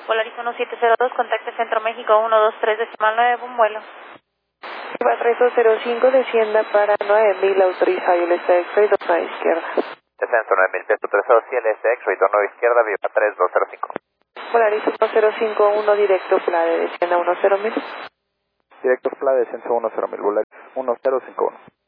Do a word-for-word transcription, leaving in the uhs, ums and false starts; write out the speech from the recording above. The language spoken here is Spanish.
Volaris uno siete cero dos, contacte Centro México uno dos tres decimal nueve, un vuelo. Viva tres dos cero cinco, descienda para nueve mil, autorizado y el está X-ray, dos nueve izquierda. Descenso nueve mil, peso tres dos, L S X-ray, dos nueve izquierda, viva tres dos cero cinco. Volaris uno cero cinco uno, directo Flade, descienda uno cero mil. Directo Flade, descenso uno cero mil, Volaris uno cero cinco uno.